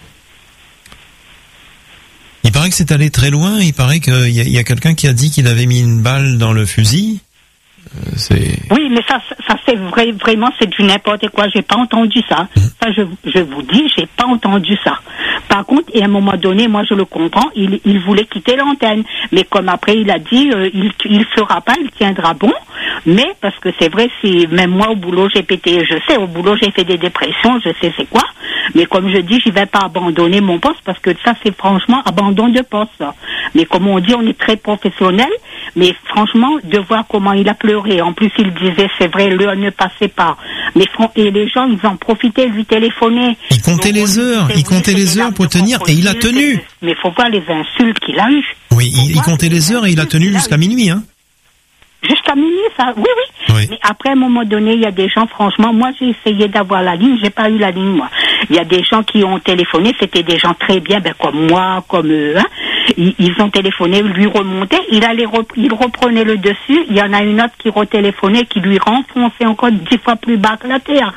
Il paraît que c'est allé très loin. Il paraît qu'il y a, il y a quelqu'un qui a dit qu'il avait mis une balle dans le fusil. Euh, c'est... Oui, mais ça, ça c'est vrai, vraiment, c'est du n'importe quoi. J'ai pas entendu ça. Mmh. Ça, je, je vous dis, j'ai pas entendu ça. Par contre, et à un moment donné, moi, je le comprends, il, il voulait quitter l'antenne. Mais comme après, il a dit, euh, il, il fera pas, il tiendra bon. Mais, parce que c'est vrai, si, même moi, au boulot, j'ai pété, je sais, au boulot, j'ai fait des dépressions, je sais c'est quoi. Mais comme je dis, je vais pas abandonner mon poste parce que ça, c'est franchement abandon de poste. Mais comme on dit, on est très professionnel. Mais franchement, de voir comment il a pleuré. En plus, il disait, c'est vrai, l'heure ne passait pas. Mais et les gens, ils en profitaient, lui téléphonaient. Il comptait Donc, les heures, il comptait les heures pour tenir, et il a tenu. Mais faut voir les insultes qu'il a eues. Oui, il, il comptait les heures et il a tenu jusqu'à minuit, hein. Jusqu'à minuit, ça, oui, oui, oui. Mais après, à un moment donné, il y a des gens, franchement, moi, j'ai essayé d'avoir la ligne, j'ai pas eu la ligne, moi. Il y a des gens qui ont téléphoné, c'était des gens très bien, ben, comme moi, comme eux, hein. Ils, ils ont téléphoné, lui remontait, il allait, rep- il reprenait le dessus, il y en a une autre qui retéléphonait, qui lui renfonçait encore dix fois plus bas que la terre.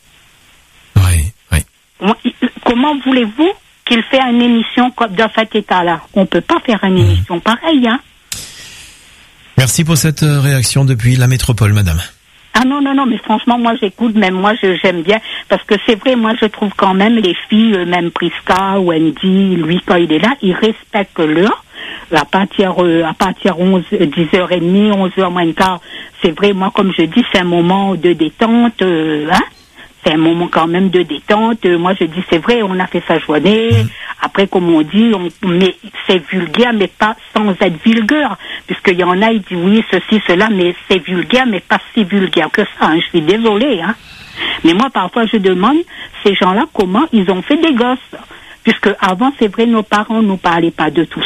Oui, oui. Comment voulez-vous qu'il fasse une émission comme dans cet état-là? On peut pas faire une émission pareille, hein. Merci pour cette réaction depuis la métropole, madame. Ah non, non, non, mais franchement, moi j'écoute, même moi je, j'aime bien, parce que c'est vrai, moi je trouve quand même les filles, même Prisca, Wendy, lui quand il est là, ils respectent l'heure. À partir, euh, à partir onze, dix heures trente, onze heures moins le quart, c'est vrai, moi comme je dis, c'est un moment de détente, euh, hein. C'est un moment quand même de détente. Moi, je dis, c'est vrai, on a fait sa journée. Mmh. Après, comme on dit, on, mais c'est vulgaire, mais pas sans être vulgaire. Puisqu'il y en a, ils disent, oui, ceci, cela, mais c'est vulgaire, mais pas si vulgaire que ça. Hein. Je suis désolée. Hein. Mais moi, parfois, je demande, ces gens-là, comment ils ont fait des gosses. Puisque avant, c'est vrai, nos parents ne nous parlaient pas de tout ça.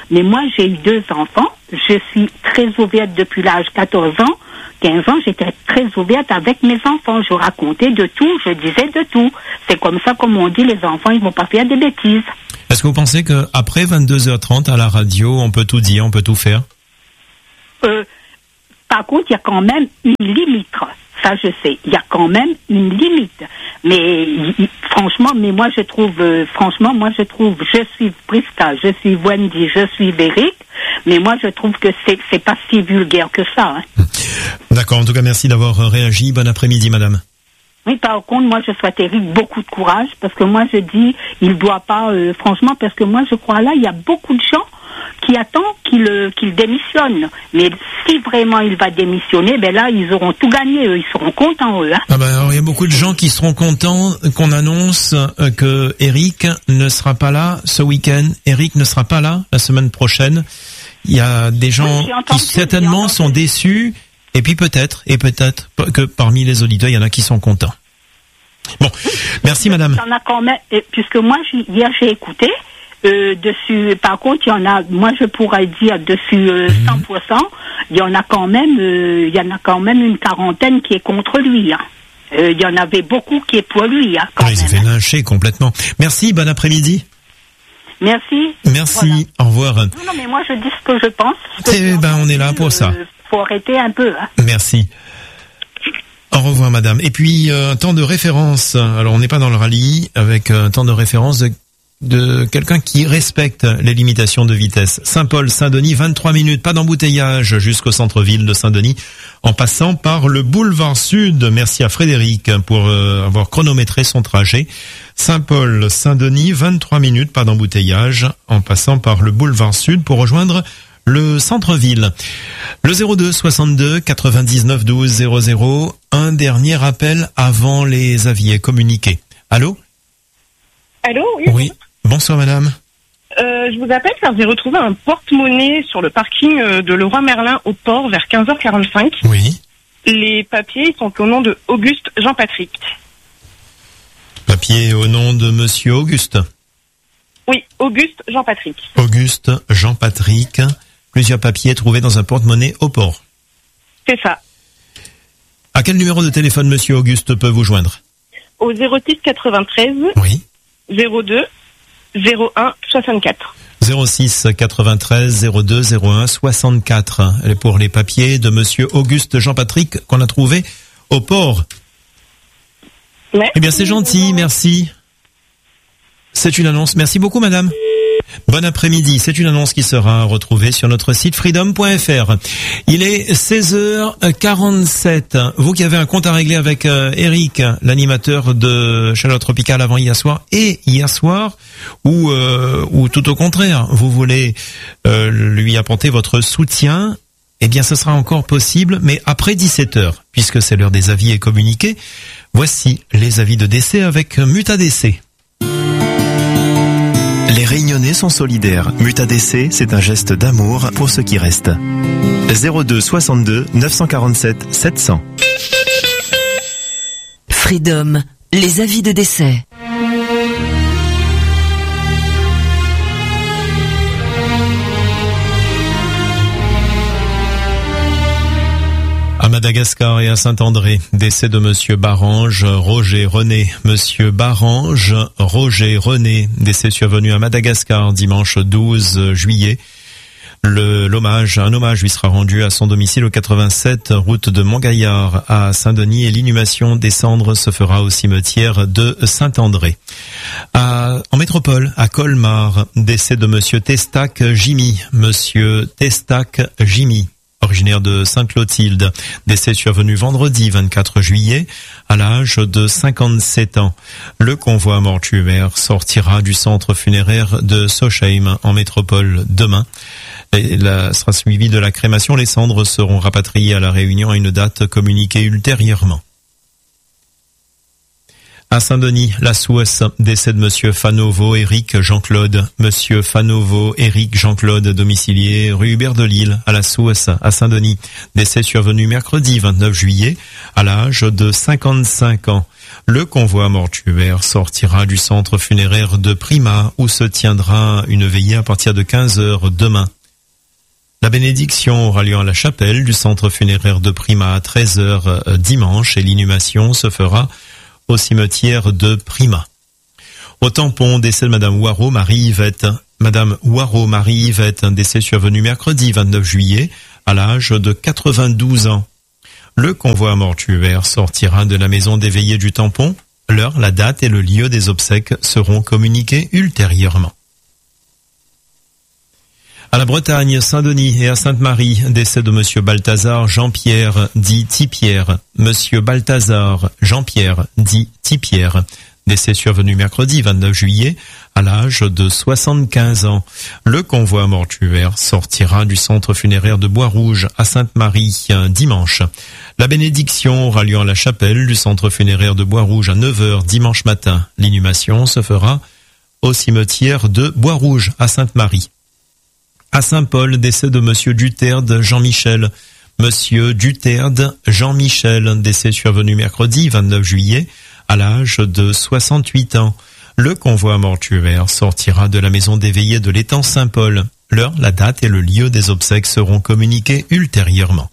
Mais moi, j'ai eu deux enfants. Je suis très ouverte depuis l'âge quatorze ans. quinze ans, j'étais très ouverte avec mes enfants. Je racontais de tout, je disais de tout. C'est comme ça, comme on dit, les enfants, ils vont pas faire des bêtises. Est-ce que vous pensez qu'après vingt-deux heures trente à la radio, on peut tout dire, on peut tout faire? euh, Par contre, il y a quand même une limite. Ça, je sais. Il y a quand même une limite. Mais y, franchement, mais moi, je trouve, euh, franchement, moi, je trouve, je suis Prisca, je suis Wendy, je suis Véric, mais moi, je trouve que c'est, c'est pas si vulgaire que ça. Hein. D'accord. En tout cas, merci d'avoir réagi. Bon après-midi, madame. Oui, par contre, moi, je souhaite Eric beaucoup de courage, parce que moi, je dis, il doit pas, euh, franchement, parce que moi, je crois là, il y a beaucoup de gens qui attendent qu'il, euh, qu'il démissionne. Mais si vraiment il va démissionner, ben là, ils auront tout gagné, eux. Ils seront contents, eux. Hein. Ah ben, alors, il y a beaucoup de gens qui seront contents qu'on annonce euh, que Eric ne sera pas là ce week-end. Eric ne sera pas là la semaine prochaine. Il y a des gens oui, entendu, qui certainement sont déçus. Et puis peut-être, et peut-être que parmi les auditeurs, il y en a qui sont contents. Bon, merci madame. Il y en a quand même, puisque moi, hier, j'ai écouté. Euh, dessus, par contre, il y en a, moi je pourrais dire dessus euh, cent pour cent, il y en a quand même, euh, il y en a quand même une quarantaine qui est contre lui. Hein. Euh, il y en avait beaucoup qui est pour lui. Hein, quand ah, il s'est fait lyncher complètement. Merci, bon après-midi. Merci. Merci, voilà. Au revoir. Non, non, mais moi je dis ce que je pense. Eh ben, on est là pour euh, ça. Faut arrêter un peu. Hein. Merci. Au revoir, madame. Et puis, un euh, temps de référence. Alors, on n'est pas dans le rallye, avec un euh, temps de référence de de quelqu'un qui respecte les limitations de vitesse. Saint-Paul, Saint-Denis, vingt-trois minutes, pas d'embouteillage jusqu'au centre-ville de Saint-Denis, en passant par le boulevard Sud. Merci à Frédéric pour euh, avoir chronométré son trajet. Saint-Paul, Saint-Denis, vingt-trois minutes, pas d'embouteillage, en passant par le boulevard Sud pour rejoindre le centre-ville. Le zéro deux soixante-deux quatre-vingt-dix-neuf douze zéro zéro, un dernier appel avant les avis communiqués. Allô? Allô, oui. Oui. Bonsoir madame. Euh, je vous appelle car j'ai retrouvé un porte-monnaie sur le parking de Leroy Merlin au port vers quinze heures quarante-cinq. Oui. Les papiers sont au nom de Auguste Jean-Patrick. Papier au nom de monsieur Auguste. Oui, Auguste Jean-Patrick. Auguste Jean-Patrick. Plusieurs papiers trouvés dans un porte-monnaie au port. C'est ça. À quel numéro de téléphone monsieur Auguste peut vous joindre? Au zéro six quatre-vingt-treize. Oui. zéro deux zéro un soixante-quatre. zéro six quatre-vingt-treize zéro deux zéro un soixante-quatre. Pour les papiers de monsieur Auguste Jean-Patrick qu'on a trouvé au port. Merci. Eh bien, c'est gentil, merci. C'est une annonce. Merci beaucoup, madame. Bon après-midi. C'est une annonce qui sera retrouvée sur notre site freedom point f r. Il est seize heures quarante-sept. Vous qui avez un compte à régler avec euh, Eric, l'animateur de Chaleur Tropicale avant hier soir et hier soir, ou euh, ou tout au contraire, vous voulez euh, lui apporter votre soutien, eh bien, ce sera encore possible, mais après dix-sept heures, puisque c'est l'heure des avis et communiqués. Voici les avis de décès avec Muta D C. Les Réunionnais sont solidaires. Muta D C, c'est un geste d'amour pour ceux qui restent. zéro deux soixante-deux neuf cent quarante-sept sept cents. Freedom, les avis de décès. À Madagascar et à Saint-André, décès de monsieur Barange Roger René. Monsieur Barange Roger René, décès survenu à Madagascar dimanche douze juillet. Le, l'hommage, un hommage lui sera rendu à son domicile au quatre-vingt-sept route de Montgaillard à Saint-Denis et l'inhumation des cendres se fera au cimetière de Saint-André. À, en métropole, à Colmar, décès de monsieur Testac Jimmy. Monsieur Testac Jimmy, originaire de Sainte-Clotilde, décès survenu vendredi vingt-quatre juillet à l'âge de cinquante-sept ans. Le convoi mortuaire sortira du centre funéraire de Sochheim en métropole demain. Et là, sera suivi de la crémation. Les cendres seront rapatriées à La Réunion à une date communiquée ultérieurement. À Saint-Denis, la Souesse, décès de Monsieur Fanovo, Éric Jean-Claude. Monsieur Fanovo, Éric Jean-Claude, domicilié rue Hubert de Lille, à la Souesse, à Saint-Denis. Décès survenu mercredi vingt-neuf juillet, à l'âge de cinquante-cinq ans. Le convoi mortuaire sortira du centre funéraire de Prima, où se tiendra une veillée à partir de quinze heures demain. La bénédiction aura lieu à la chapelle du centre funéraire de Prima à treize heures dimanche et l'inhumation se fera au cimetière de Prima. Au tampon, décès de Madame Waro Marie-Yvette. Madame Waro Marie-Yvette, décès survenu mercredi vingt-neuf juillet, à l'âge de quatre-vingt-douze ans. Le convoi mortuaire sortira de la maison des veillées du tampon. L'heure, la date et le lieu des obsèques seront communiqués ultérieurement. À la Bretagne, Saint-Denis et à Sainte-Marie, décès de Monsieur Balthazar Jean-Pierre, dit Tipierre. Monsieur Balthazar Jean-Pierre, dit Tipierre. Décès survenu mercredi vingt-neuf juillet, à l'âge de soixante-quinze ans. Le convoi mortuaire sortira du centre funéraire de Bois-Rouge à Sainte-Marie dimanche. La bénédiction aura lieu à la chapelle du centre funéraire de Bois-Rouge à neuf heures dimanche matin. L'inhumation se fera au cimetière de Bois-Rouge à Sainte-Marie. À Saint-Paul, décès de Monsieur Duterde Jean-Michel. Monsieur Duterde Jean-Michel, décès survenu mercredi vingt-neuf juillet, à l'âge de soixante-huit ans. Le convoi mortuaire sortira de la maison des veillées de l'étang Saint-Paul. L'heure, la date et le lieu des obsèques seront communiqués ultérieurement.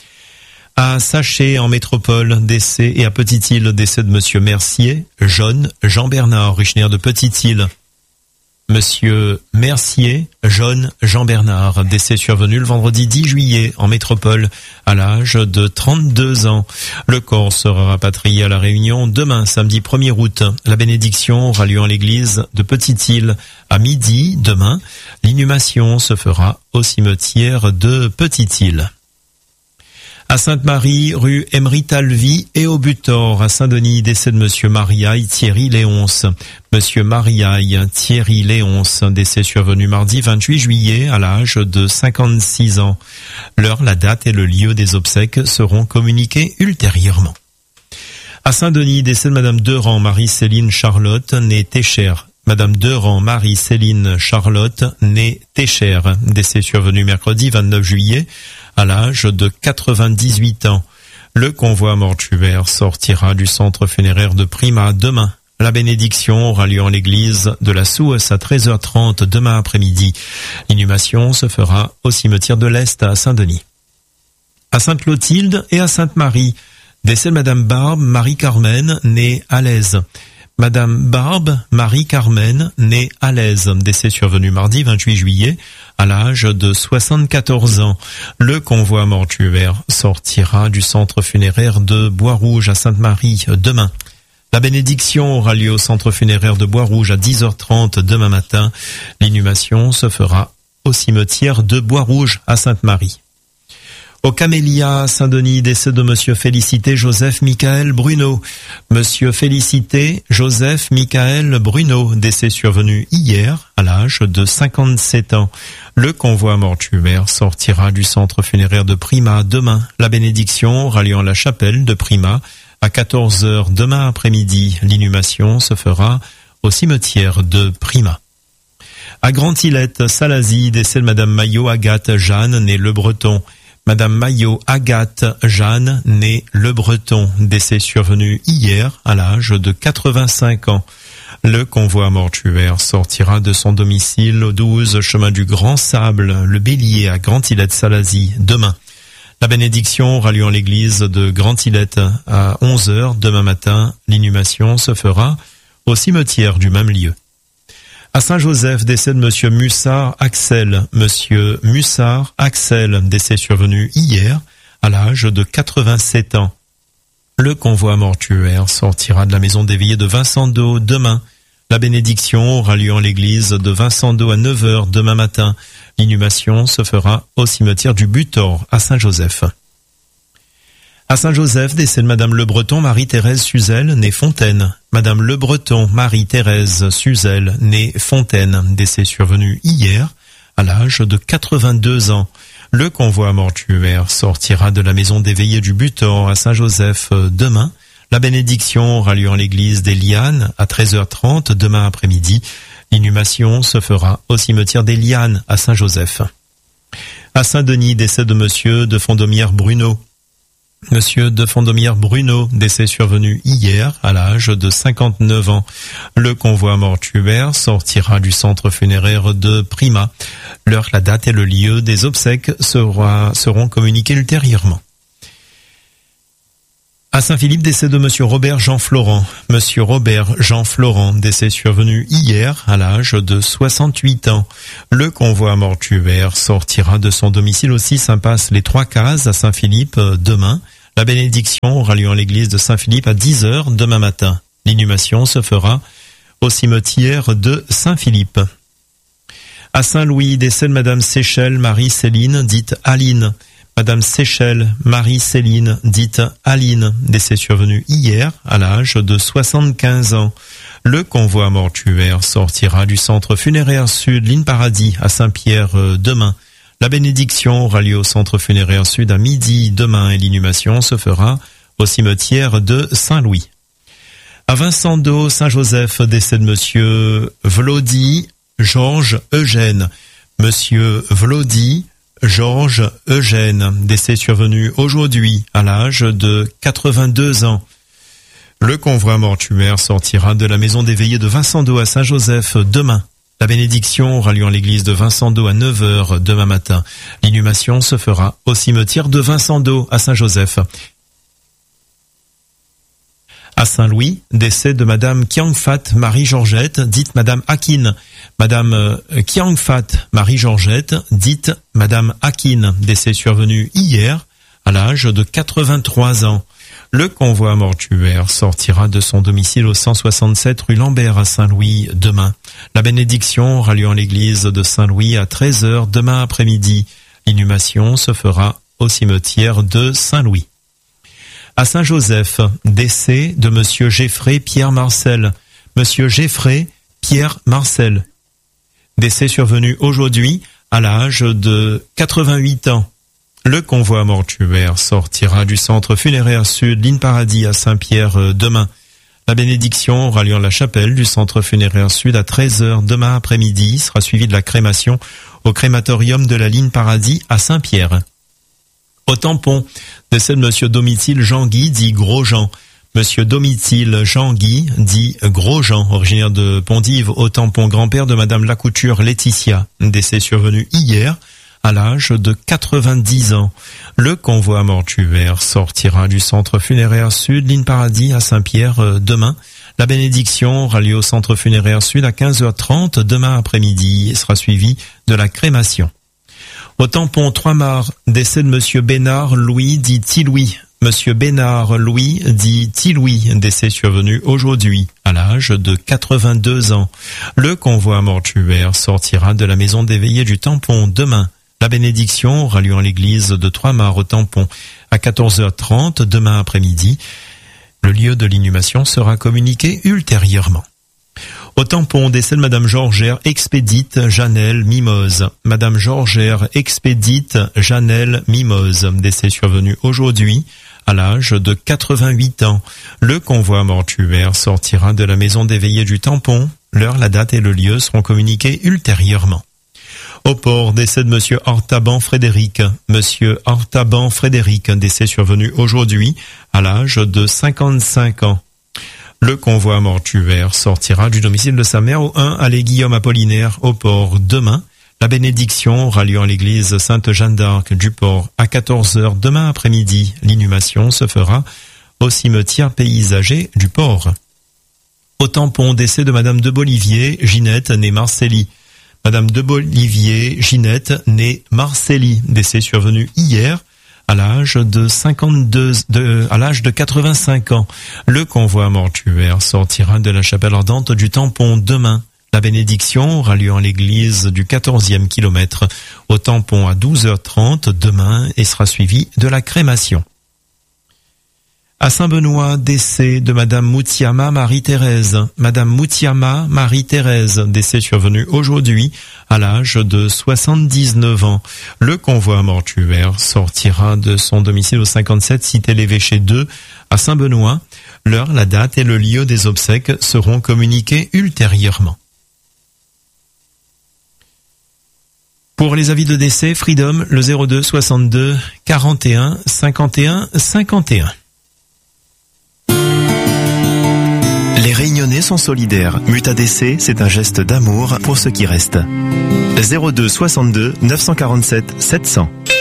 À Saché, en métropole, décès et à Petite-Île, décès de Monsieur Mercier, Jaune Jean-Bernard, originaire de Petite-Île. Monsieur Mercier, Jaune Jean-Bernard, décès survenu le vendredi dix juillet en métropole à l'âge de trente-deux ans. Le corps sera rapatrié à La Réunion demain, samedi premier août. La bénédiction aura lieu en l'église de Petite-Île à midi demain. L'inhumation se fera au cimetière de Petite-Île. À Sainte-Marie, rue Emery Talvy et au Butor, à Saint-Denis, décès de Monsieur Mariaille Thierry Léonce. Monsieur Mariaille Thierry Léonce, décès survenu mardi vingt-huit juillet à l'âge de cinquante-six ans. L'heure, la date et le lieu des obsèques seront communiqués ultérieurement. À Saint-Denis, décès de Madame Deran Marie-Céline Charlotte, née Técher. Madame Deran Marie-Céline Charlotte, née Técher, décès survenu mercredi vingt-neuf juillet, à l'âge de quatre-vingt-dix-huit ans. Le convoi mortuaire sortira du centre funéraire de Prima demain. La bénédiction aura lieu en l'église de la Souesse à treize heures trente demain après-midi. L'inhumation se fera au cimetière de l'Est à Saint-Denis. À Sainte-Clotilde et à Sainte-Marie, décès de Madame Barbe Marie-Carmen, née Alaise. Madame Barbe Marie-Carmen, née Alaise, décès survenu mardi vingt-huit juillet, à l'âge de soixante-quatorze ans. Le convoi mortuaire sortira du centre funéraire de Bois-Rouge à Sainte-Marie demain. La bénédiction aura lieu au centre funéraire de Bois-Rouge à dix heures trente demain matin. L'inhumation se fera au cimetière de Bois-Rouge à Sainte-Marie. Au Camélia, Saint-Denis, décès de Monsieur Félicité Joseph Michael Bruno. Monsieur Félicité Joseph Michael Bruno, décès survenu hier à l'âge de cinquante-sept ans. Le convoi mortuaire sortira du centre funéraire de Prima demain. La bénédiction aura lieu en la chapelle de Prima à quatorze heures demain après-midi. L'inhumation se fera au cimetière de Prima. À Grand-Îlette, Salazie, décès de Madame Maillot Agathe Jeanne, née Le Breton. Madame Maillot Agathe Jeanne, née Le Breton, décès survenu hier à l'âge de quatre-vingt-cinq ans. Le convoi mortuaire sortira de son domicile au douze chemin du Grand Sable, le Bélier à Grand-Îlette-Salazie demain. La bénédiction aura lieu en l'église de Grand-Îlette à onze heures demain matin. L'inhumation se fera au cimetière du même lieu. À Saint-Joseph, décès de Monsieur Mussard Axel. Monsieur Mussard Axel, décès survenu hier à l'âge de quatre-vingt-sept ans. Le convoi mortuaire sortira de la maison des veillées de Vincent d'Eau demain. La bénédiction aura lieu en l'église de Vincent d'Eau à neuf heures demain matin. L'inhumation se fera au cimetière du Butor à Saint-Joseph. À Saint-Joseph, décès de Madame Le Breton Marie-Thérèse Suzel, née Fontaine. Madame Le Breton Marie-Thérèse Suzel, née Fontaine, décès survenu hier à l'âge de quatre-vingt-deux ans. Le convoi mortuaire sortira de la maison des veillées du Butor à Saint-Joseph demain. La bénédiction aura lieu en l'église des Lianes à treize heures trente demain après-midi. L'inhumation se fera au cimetière des Lianes à Saint-Joseph. À Saint-Denis, décès de monsieur de Fondomière Bruno. Monsieur de Fondomière Bruno, décès survenu hier à l'âge de cinquante-neuf ans. Le convoi mortuaire sortira du centre funéraire de Prima. L'heure, la date et le lieu des obsèques sera, seront communiqués ultérieurement. À Saint-Philippe, décès de monsieur Robert Jean Florent. Monsieur Robert Jean Florent, décès survenu hier à l'âge de soixante-huit ans. Le convoi mortuaire sortira de son domicile au six impasse Les Trois Cases à Saint-Philippe demain. La bénédiction aura lieu en l'église de Saint-Philippe à dix heures demain matin. L'inhumation se fera au cimetière de Saint-Philippe. À Saint-Louis, décès de madame Séchelle Marie-Céline, dite Aline. Madame Séchelle Marie-Céline, dite Aline, décès survenu hier à l'âge de soixante-quinze ans. Le convoi mortuaire sortira du centre funéraire sud Ligne Paradis à Saint-Pierre demain. La bénédiction aura lieu au centre funéraire sud à midi demain et l'inhumation se fera au cimetière de Saint-Louis. À Vincent d'Eau, Saint-Joseph, décès de monsieur Vlody Georges Eugène. Monsieur Vlody Georges Eugène, décès survenu aujourd'hui à l'âge de quatre-vingt-deux ans. Le convoi mortuaire sortira de la maison des veillées de Vincent d'Eau à Saint-Joseph demain. La bénédiction aura lieu en l'église de Vincent d'Eau à neuf heures demain matin. L'inhumation se fera au cimetière de Vincent d'Eau à Saint-Joseph. À Saint-Louis, décès de madame Kiangfat Marie-Georgette, dite madame Akin. Madame Kiangfat Marie-Georgette, dite madame Akin, décès survenu hier à l'âge de quatre-vingt-trois ans. Le convoi mortuaire sortira de son domicile au cent soixante-sept rue Lambert à Saint-Louis demain. La bénédiction aura lieu en l'église de Saint-Louis à treize heures demain après-midi. L'inhumation se fera au cimetière de Saint-Louis. À Saint-Joseph, décès de monsieur Geffrey Pierre Marcel. Monsieur Geffrey Pierre Marcel, décès survenu aujourd'hui à l'âge de quatre-vingt-huit ans. Le convoi mortuaire sortira du centre funéraire sud Ligne Paradis à Saint-Pierre demain. La bénédiction aura lieu en la chapelle du centre funéraire sud à treize heures demain après-midi, sera suivie de la crémation au crématorium de la Ligne Paradis à Saint-Pierre. Au tampon, décès de monsieur Domitil Jean-Guy, dit Gros-Jean. Monsieur Domitil Jean-Guy, dit Gros-Jean, originaire de Pondive, au tampon grand-père de madame Lacouture Laetitia, décès survenu hier à l'âge de quatre-vingt-dix ans. Le convoi mortuaire sortira du centre funéraire sud Ligne Paradis à Saint-Pierre demain. La bénédiction aura lieu au centre funéraire sud à quinze heures trente demain après-midi et sera suivie de la crémation. Au tampon Trois-Mars, décès de monsieur Bénard Louis, dit Tilouis. Monsieur Bénard Louis, dit Tilouis, décès survenu aujourd'hui à l'âge de quatre-vingt-deux ans. Le convoi mortuaire sortira de la maison des veillées du tampon demain. La bénédiction aura lieu en l'église de Trois-Mars au tampon à quatorze heures trente demain après-midi. Le lieu de l'inhumation sera communiqué ultérieurement. Au tampon, décès de madame Georgère Expédite Janelle Mimose. Madame Georgère Expédite Janelle Mimose, décès survenu aujourd'hui à l'âge de quatre-vingt-huit ans. Le convoi mortuaire sortira de la maison des veillées du tampon. L'heure, la date et le lieu seront communiqués ultérieurement. Au port, décès de monsieur Artaban Frédéric. Monsieur Artaban Frédéric, décès survenu aujourd'hui à l'âge de cinquante-cinq ans. Le convoi mortuaire sortira du domicile de sa mère au un allée Guillaume Apollinaire au port demain. La bénédiction aura lieu en l'église Sainte-Jeanne d'Arc du port à quatorze heures demain après-midi. L'inhumation se fera au cimetière paysager du port. Au tampon, décès de madame de Bolivier, Ginette, née Marcelli. Madame de Bolivier, Ginette, née Marcelli, décès survenu hier à l'âge de cinquante-deux, de, à l'âge de quatre-vingt-cinq ans. Le convoi mortuaire sortira de la chapelle ardente du tampon demain. La bénédiction aura lieu en l'église du quatorzième kilomètre au tampon à douze heures trente demain et sera suivie de la crémation. À Saint-Benoît, décès de madame Moutiama Marie-Thérèse. Madame Moutiama Marie-Thérèse, décès survenu aujourd'hui à l'âge de soixante-dix-neuf ans. Le convoi mortuaire sortira de son domicile au cinquante-sept cité l'Évêché deux à Saint-Benoît. L'heure, la date et le lieu des obsèques seront communiqués ultérieurement. Pour les avis de décès, Freedom, le zéro deux soixante-deux quarante et un cinquante et un cinquante et un. Les Réunionnais sont solidaires. Mutadc, c'est un geste d'amour pour ceux qui restent. zéro deux soixante-deux neuf cent quarante-sept sept cents.